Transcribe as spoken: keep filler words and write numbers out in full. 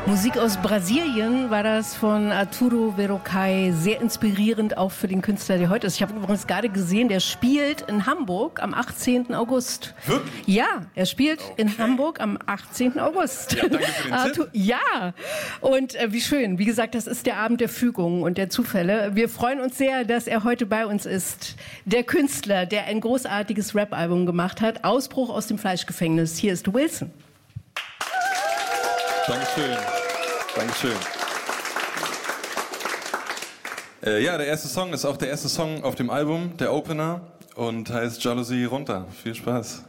Musik aus Brasilien war das von Arturo Verocai, sehr inspirierend auch für den Künstler, der heute ist. Ich habe übrigens gerade gesehen, der spielt in Hamburg am achtzehnten August. Wirklich? Ja, er spielt okay. in Hamburg am achtzehnten August. Ja, danke für den Arthur, Tipp. Ja, und äh, wie schön. Wie gesagt, das ist der Abend der Fügung und der Zufälle. Wir freuen uns sehr, dass er heute bei uns ist. Der Künstler, der ein großartiges Rap-Album gemacht hat, Ausbruch aus dem Fleischgefängnis. Hier ist Wilson. Dankeschön. Dankeschön. Äh, ja, der erste Song ist auch der erste Song auf dem Album, der Opener, und heißt Jalousie runter. Viel Spaß.